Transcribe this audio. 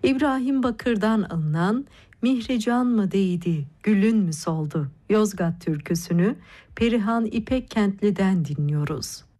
İbrahim Bakır'dan alınan "Mihrican mı değdi, gülün mü soldu" Yozgat türküsünü Perihan İpekkentli'den dinliyoruz.